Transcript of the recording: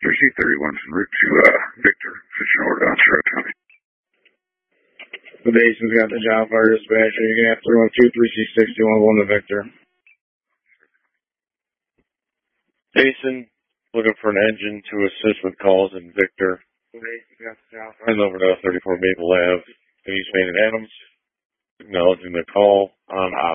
3C31 from route to Victor, switching over to Ontario County. The Basin's got the job fire dispatcher. You're going to have 312 3C61 going to Victor. Basin, looking for an engine to assist with calls in Victor. Basin's got the job fire. And over to 34 Maple Ave, East Main and Adams, acknowledging the call on